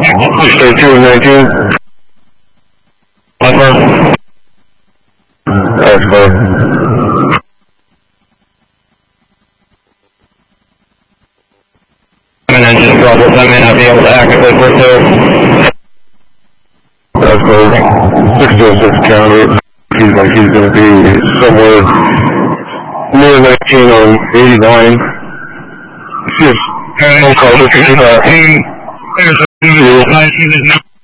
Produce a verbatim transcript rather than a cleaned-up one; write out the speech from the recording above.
Stay two nineteen. Alpha. Alpha. And then just drop it. I may not be able to activate with there. Alpha. six oh six county. He's like he's going to be somewhere near nineteen on eighty-nine. Just no color. Uh, he, there's a nineteen is not.